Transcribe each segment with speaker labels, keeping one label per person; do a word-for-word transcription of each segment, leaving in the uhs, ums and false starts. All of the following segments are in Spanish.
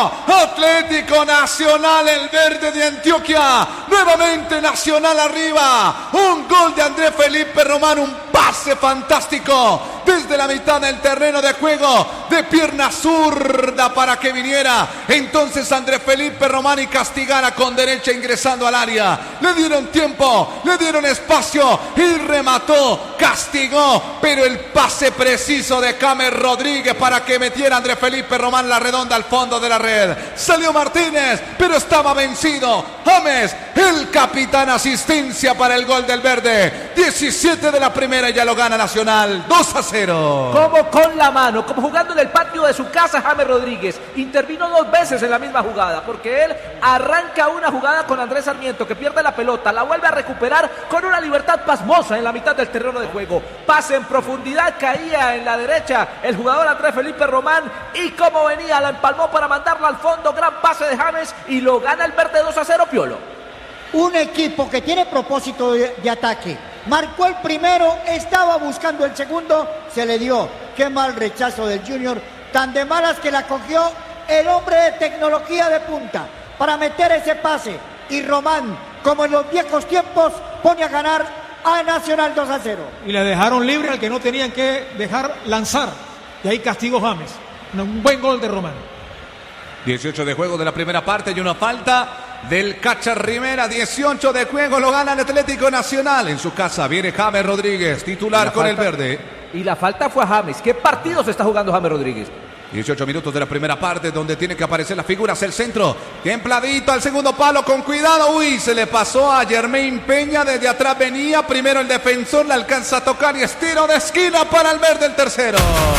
Speaker 1: Atlético Nacional, el verde de Antioquia. Nuevamente Nacional arriba. Un gol de Andrés Felipe Román, un pase fantástico desde la mitad del terreno de juego, de pierna zurda para que viniera entonces Andrés Felipe Román y castigara con derecha ingresando al área. Le dieron tiempo, le dieron espacio y remató, castigó, pero el pase preciso de James Rodríguez para que metiera Andrés Felipe Román la redonda al fondo de la red. Salió Martínez, pero estaba vencido. James, el capitán, asistencia para el gol del verde. diecisiete de la primera y ya lo gana Nacional, dos a cero.
Speaker 2: Como con la mano, como jugando en el patio de su casa, James Rodríguez intervino dos veces en la misma jugada, porque él arranca una jugada con Andrés Sarmiento, que pierde la pelota, la vuelve a recuperar con una libertad pasmosa en la mitad del terreno de juego. Pase en profundidad, caía en la derecha el jugador Andrés Felipe Román, y como venía, la empalmó para mandarla al fondo. Gran pase de James y lo gana el verde dos a cero, Piolo.
Speaker 3: Un equipo que tiene propósito de, de ataque. Marcó el primero, estaba buscando el segundo, se le dio. Qué mal rechazo del Junior, tan de malas que la cogió el hombre de tecnología de punta para meter ese pase. Y Román, como en los viejos tiempos, pone a ganar a Nacional dos a cero.
Speaker 4: Y le dejaron libre al que no tenían que dejar lanzar. Y ahí castigó James. Un buen gol de Román.
Speaker 1: dieciocho de juego de la primera parte y una falta del Cacha Rivera. dieciocho de juego, lo gana el Atlético Nacional. En su casa viene James Rodríguez, titular con
Speaker 2: falta,
Speaker 1: el verde.
Speaker 2: Y la falta fue a James. ¿Qué partido se está jugando James Rodríguez?
Speaker 1: dieciocho minutos de la primera parte, donde tiene que aparecer las figuras. El centro, templadito al segundo palo, con cuidado. Uy, se le pasó a Germain Peña. Desde atrás venía, primero el defensor, la alcanza a tocar y es tiro de esquina para el verde, el tercero.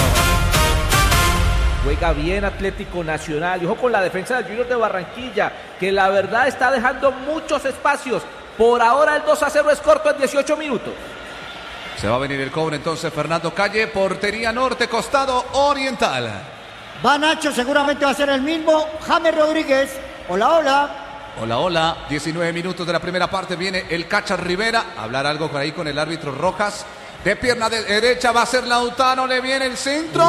Speaker 2: Juega bien Atlético Nacional. Y ojo con la defensa del Junior de Barranquilla, que la verdad está dejando muchos espacios. Por ahora el dos a cero es corto en dieciocho minutos.
Speaker 1: Se va a venir el cobro entonces Fernando Calle, portería norte, costado oriental.
Speaker 3: Va Nacho, seguramente va a ser el mismo. James Rodríguez, hola, hola.
Speaker 1: Hola, hola, diecinueve minutos de la primera parte, viene el Cacha Rivera. Hablar algo por ahí con el árbitro Rojas. De pierna de derecha va a ser Lautaro, le viene el centro.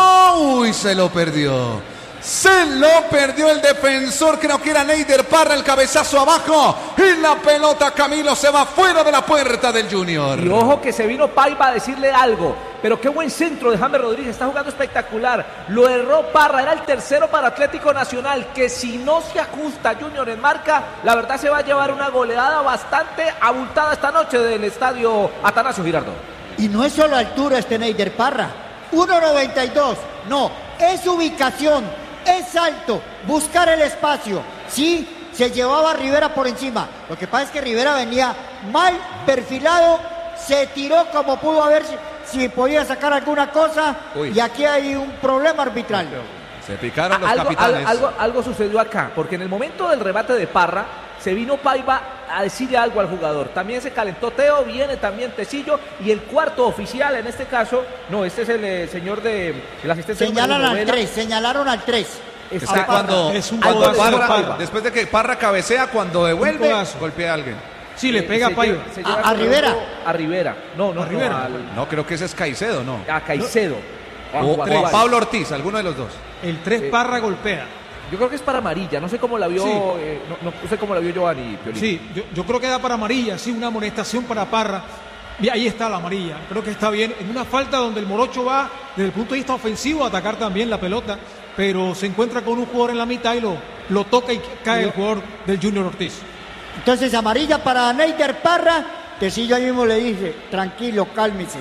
Speaker 1: Uy, se lo perdió. Se lo perdió el defensor, creo que era Neider Parra, el cabezazo abajo. Y la pelota, Camilo, se va fuera de la puerta del Junior.
Speaker 2: Y ojo que se vino Paiva a decirle algo. Pero qué buen centro de James Rodríguez, está jugando espectacular. Lo erró Parra, era el tercero para Atlético Nacional, que si no se ajusta Junior en marca, la verdad se va a llevar una goleada bastante abultada esta noche del estadio Atanasio Girardot.
Speaker 3: Y no es solo altura este Neider Parra, uno noventa y dos, no, es ubicación, es alto, buscar el espacio. Sí, se llevaba a Rivera por encima, lo que pasa es que Rivera venía mal perfilado, se tiró como pudo, a ver si, si podía sacar alguna cosa. Uy. Y aquí hay un problema arbitral.
Speaker 1: Se picaron los
Speaker 2: algo,
Speaker 1: capitanes.
Speaker 2: Algo, algo sucedió acá, porque en el momento del remate de Parra, se vino Paiva a decirle algo al jugador. También se calentó Teo, viene también Tecillo, y el cuarto oficial en este caso, no, este es el eh, señor de el asistente.
Speaker 3: Señalan al tres, señalaron al tres.
Speaker 1: Es que cuando,
Speaker 4: es un
Speaker 1: cuando
Speaker 4: Parra,
Speaker 1: Parra, después de que Parra cabecea, cuando devuelve, golpea a alguien.
Speaker 4: Sí, le pega
Speaker 2: eh,
Speaker 4: a Paiva.
Speaker 3: A, a Rivera.
Speaker 2: A Rivera. No, no,
Speaker 4: a Rivera.
Speaker 2: No, al...
Speaker 1: no, creo que ese es Caicedo, ¿no?
Speaker 2: A Caicedo.
Speaker 1: No. O, o a Pablo Ortiz, alguno de los dos.
Speaker 4: El tres eh, Parra golpea.
Speaker 2: Yo creo que es para amarilla, no sé cómo la vio, sí. eh, no, no sé cómo la vio Giovanni Piolín.
Speaker 4: Sí, yo, yo creo que da para amarilla, sí, una amonestación para Parra. Y ahí está la amarilla, creo que está bien. En una falta donde el Morocho va, desde el punto de vista ofensivo, a atacar también la pelota, pero se encuentra con un jugador en la mitad y lo, lo toca y cae el jugador del Junior Ortiz.
Speaker 3: Entonces amarilla para Neider Parra. Tecillo ahí mismo le dice, tranquilo, cálmese.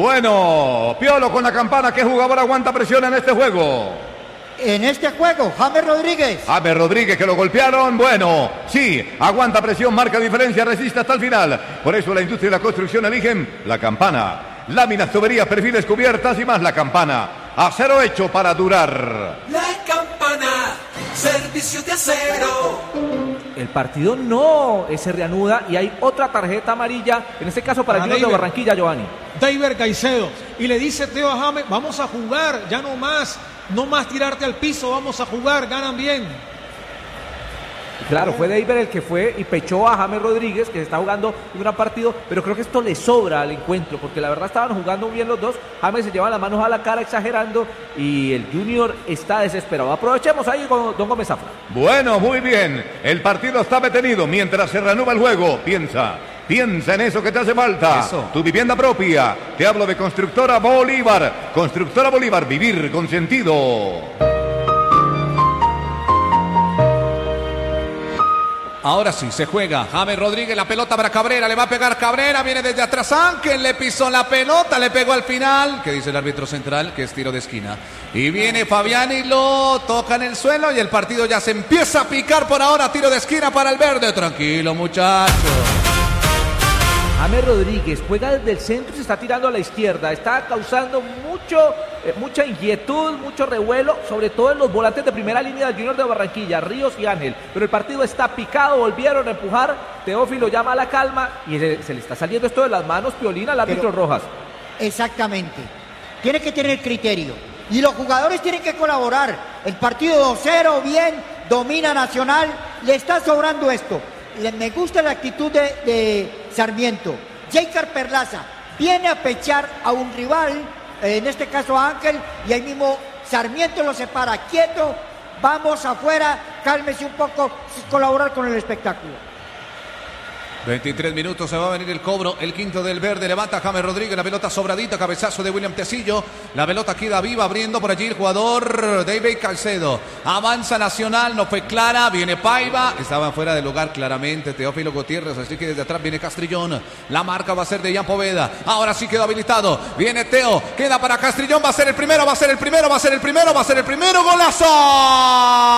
Speaker 5: Bueno, Piolo con la campana, ¿qué jugador aguanta presión en este juego?
Speaker 3: En este juego, James Rodríguez.
Speaker 5: James Rodríguez, que lo golpearon, bueno, sí, aguanta presión, marca diferencia, resiste hasta el final. Por eso la industria y la construcción eligen la campana. Láminas, tuberías, perfiles, cubiertas y más la campana. Acero hecho para durar.
Speaker 6: La campana, servicios de acero.
Speaker 2: El partido no se reanuda y hay otra tarjeta amarilla, en este caso para, para el Junior de Barranquilla, Giovanni.
Speaker 4: Deiber Caicedo. Y le dice Teo a James, vamos a jugar, ya no más. No más tirarte al piso, vamos a jugar, ganan bien.
Speaker 2: Claro, fue David el que fue y pechó a James Rodríguez, que está jugando un gran partido, pero creo que esto le sobra al encuentro, porque la verdad estaban jugando bien los dos. James se lleva las manos a la cara exagerando y el Junior está desesperado. Aprovechemos ahí con don Gómez Zafra.
Speaker 5: Bueno, muy bien. El partido está detenido mientras se reanuda el juego. Piensa. Piensa en eso que te hace falta.
Speaker 1: Eso.
Speaker 5: Tu vivienda propia. Te hablo de Constructora Bolívar. Constructora Bolívar, vivir con sentido.
Speaker 1: Ahora sí, se juega. James Rodríguez, la pelota para Cabrera. Le va a pegar Cabrera. Viene desde atrás Ángel. Le pisó la pelota. Le pegó al final. ¿Qué dice el árbitro central? Que es tiro de esquina. Y viene Fabián y lo toca en el suelo. Y el partido ya se empieza a picar por ahora. Tiro de esquina para el verde. Tranquilo, muchachos.
Speaker 2: James Rodríguez juega desde el centro y se está tirando a la izquierda. Está causando mucho, eh, mucha inquietud, mucho revuelo, sobre todo en los volantes de primera línea del Junior de Barranquilla, Ríos y Ángel. Pero el partido está picado, volvieron a empujar. Teófilo llama a la calma y se, se le está saliendo esto de las manos, Piolín, al árbitro
Speaker 3: Pero,
Speaker 2: Rojas.
Speaker 3: Exactamente. Tiene que tener criterio. Y los jugadores tienen que colaborar. El partido dos cero, bien, domina Nacional. Le está sobrando esto. Le, me gusta la actitud de, de Sarmiento. Jeicar Perlaza viene a pechar a un rival, eh, en este caso a Ángel, y ahí mismo Sarmiento lo separa. Quieto, vamos afuera, cálmese un poco, colaborar con el espectáculo.
Speaker 1: veintitrés minutos, se va a venir el cobro, el quinto del verde, levanta James Rodríguez, la pelota sobradita, cabezazo de William Tecillo, la pelota queda viva, abriendo por allí el jugador David Caicedo, avanza Nacional, no fue clara, viene Paiva, estaba fuera de lugar claramente Teófilo Gutiérrez, así que desde atrás viene Castrillón, la marca va a ser de Ian Poveda, ahora sí quedó habilitado, viene Teo, queda para Castrillón, va a ser el primero, va a ser el primero, va a ser el primero, va a ser el primero, ¡golazo!